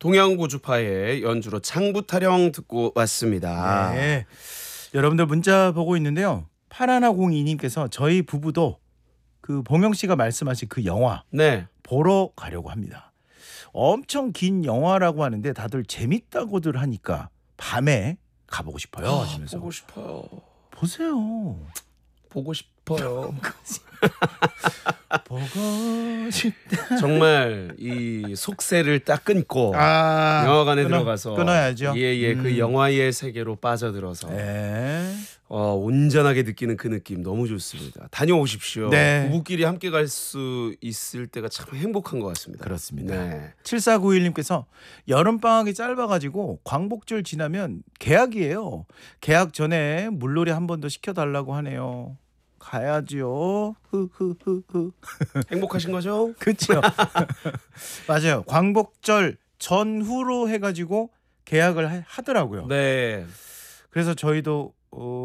동양고주파의 연주로 창부타령 듣고 왔습니다. 네. 여러분들 문자 보고 있는데요. 8102님께서 저희 부부도 그 봉영 씨가 말씀하신 그 영화 네. 보러 가려고 합니다. 엄청 긴 영화라고 하는데 다들 재밌다고들 하니까 밤에 가보고 싶어요 하시면서. 보고 싶어요. 보세요. 보고 싶어요. 보고 싶다. 정말 이 속세를 딱 끊고 영화관에 들어가서 끊어야죠. 예예 그 영화의 세계로 빠져들어서 온전하게 느끼는 그 느낌 너무 좋습니다. 다녀오십시오. 네. 부부끼리 함께 갈 수 있을 때가 참 행복한 것 같습니다. 그렇습니다. 네. 7491님께서 여름방학이 짧아가지고 광복절 지나면 개학이에요. 개학 전에 물놀이 한 번 더 시켜달라고 하네요. 가야지요. 흐흐흐흐. 행복하신 거죠? 그렇죠. 맞아요. 광복절 전후로 해가지고 계약을 하더라고요. 네. 그래서 저희도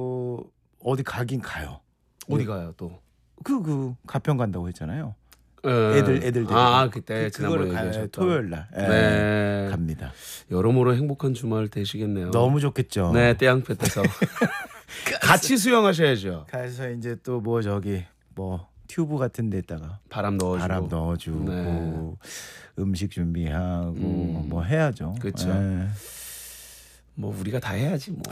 어디 가긴 가요. 어디 가요 또? 그 가평 간다고 했잖아요. 네. 애들 데리고. 그때 그거를 지난번에 가요. 얘기하셨던. 토요일 날. 네. 갑니다. 여러모로 행복한 주말 되시겠네요. 너무 좋겠죠. 네, 떼양볕 떼서 같이 수영하셔야죠. 가서 이제 또 뭐 저기 뭐 튜브 같은 데다가 바람 넣어주고. 네. 음식 준비하고 뭐 해야죠. 그렇죠. 네. 뭐 우리가 다 해야지 뭐.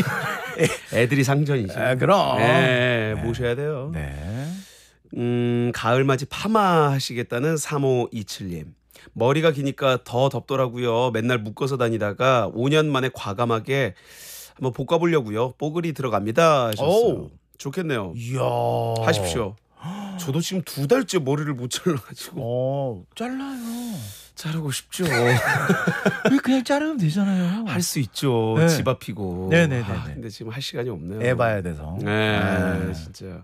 애들이 상전이지. 그럼. 네, 모셔야 돼요. 네. 가을맞이 파마 하시겠다는 3527님. 머리가 기니까 더 덥더라고요. 맨날 묶어서 다니다가 5년 만에 과감하게 한번 볶아보려고요. 뽀글이 들어갑니다 하셨어요. 오. 좋겠네요. 이야. 하십시오. 저도 지금 2달째 머리를 못 잘라가지고 잘라요. 자르고 싶죠. 왜 그냥 자르면 되잖아요. 할 수 있죠. 네. 집 앞이고. 네네네. 근데 지금 할 시간이 없네요. 애 봐야 돼서. 네, 진짜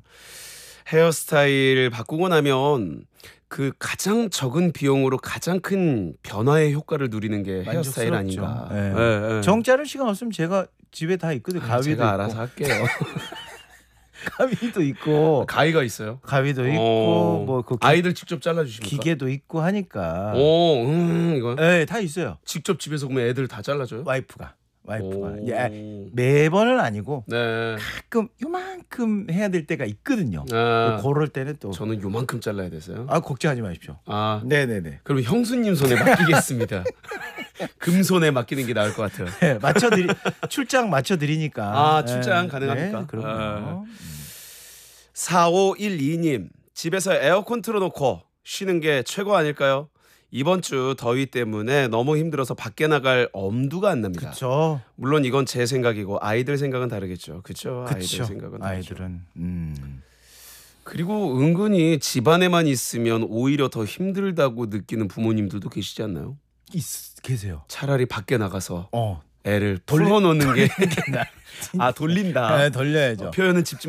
헤어스타일 바꾸고 나면 그 가장 적은 비용으로 가장 큰 변화의 효과를 누리는 게 헤어스타일 만족스럽죠. 아닌가. 네. 네. 정 자를 시간 없으면 제가 집에 다 있거든요. 가위도 제가 있고. 알아서 할게요. 가위도 있고. 가위가 있어요. 가위도 있고 뭐그 아이들 직접 잘라주십니까? 기계도 있고 하니까. 이거. 네, 다 있어요. 직접 집에서 그러면 애들 다 잘라줘요? 와이프가. 오. 매번은 아니고 네. 가끔 요만큼 해야 될 때가 있거든요. 아, 그럴 때는 또 저는 요만큼 잘라야 돼서요. 걱정하지 마십시오. 네네네. 그럼 형수님 손에 맡기겠습니다. 금손에 맡기는 게 나을 것 같아요. 네, 출장 맞춰드리니까. 출장 가능합니까? 네, 그럼요. 4512님 집에서 에어컨 틀어놓고 쉬는 게 최고 아닐까요? 이번 주 더위 때문에 너무 힘들어서 밖에 나갈 엄두가 안 납니다. 그렇죠. 물론 이건 제 생각이고 아이들 생각은 다르겠죠. 그렇죠? 아이들 생각은 다르죠. 아이들은 그리고 은근히 집안에만 있으면 오히려 더 힘들다고 느끼는 부모님들도 계시지 않나요? 계세요. 차라리 밖에 나가서 어. 애를 풀어놓는 게 돌린다. 네, 돌려야죠. 표현은 짚지